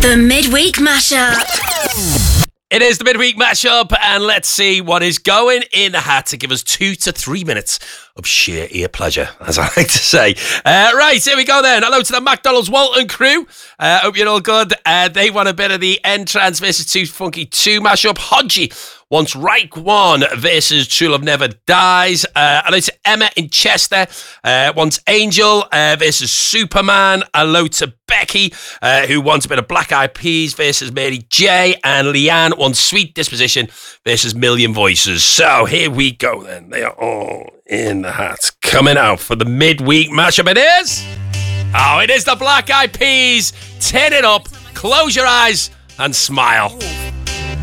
The Midweek Mashup. It is the Midweek Mashup, and let's see what is going in the hat to give us 2 to 3 minutes of sheer ear pleasure, as I like to say. Right, here we go then. Hello to the McDonald's Walton crew. Hope you're all good. They want a bit of the N-Trans versus Too Funky 2 mashup. Hodgie wants Reich 1 versus True Love Never Dies. Hello to Emma in Chester. Wants Angel versus Superman. Hello to Becky, who wants a bit of Black Eyed Peas versus Mary J. And Leanne wants Sweet Disposition versus Million Voices. So here we go then. They are all in the hat. Coming out for the midweek mashup. It is the Black Eyed Peas. Turn it up, close your eyes and smile.